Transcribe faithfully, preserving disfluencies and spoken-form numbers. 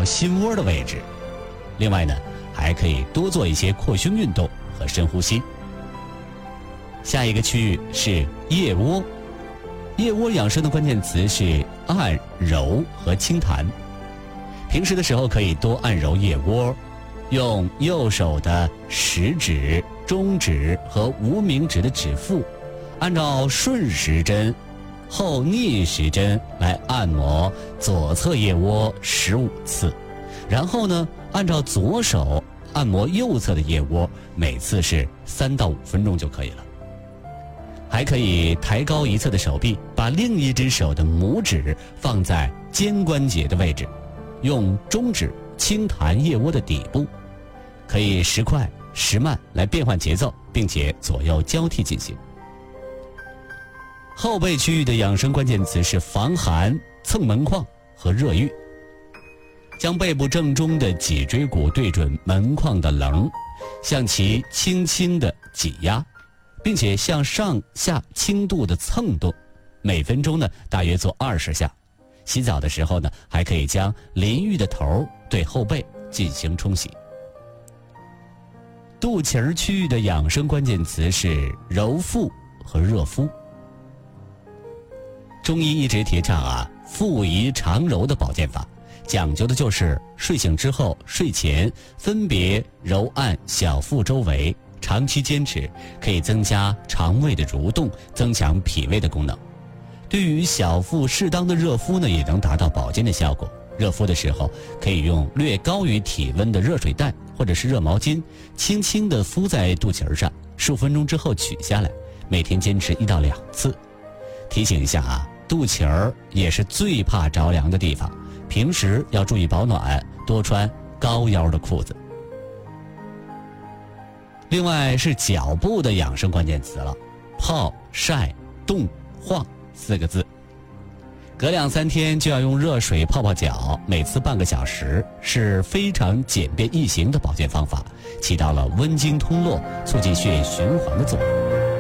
到心窝的位置。另外呢，还可以多做一些扩胸运动和深呼吸。下一个区域是腋窝，腋窝养生的关键词是按、揉和轻弹。平时的时候可以多按揉腋窝，用右手的食指、中指和无名指的指腹，按照顺时针、后逆时针来按摩左侧腋窝十五次，然后呢，按照左手按摩右侧的腋窝，每次是三到五分钟就可以了。还可以抬高一侧的手臂，把另一只手的拇指放在肩关节的位置，用中指轻弹腋窝的底部，可以时快时慢来变换节奏，并且左右交替进行。后背区域的养生关键词是防寒、蹭门框和热浴。将背部正中的脊椎骨对准门框的棱，向其轻轻地挤压，并且向上下轻度的蹭动，每分钟呢大约做二十下。洗澡的时候呢，还可以将淋浴的头对后背进行冲洗。肚脐区域的养生关键词是揉腹和热敷。中医一直提倡啊腹宜常揉的保健法，讲究的就是睡醒之后、睡前分别揉按小腹周围，长期坚持可以增加肠胃的蠕动，增强脾胃的功能。对于小腹适当的热敷呢，也能达到保健的效果。热敷的时候可以用略高于体温的热水袋或者是热毛巾，轻轻地敷在肚脐上，数分钟之后取下来，每天坚持一到两次。提醒一下啊，肚脐儿也是最怕着凉的地方，平时要注意保暖，多穿高腰的裤子。另外是脚部的养生关键词了，泡、晒、冻、晃四个字。隔两三天就要用热水泡泡脚，每次半个小时，是非常简便易行的保健方法，起到了温经通络、促进血液循环的作用。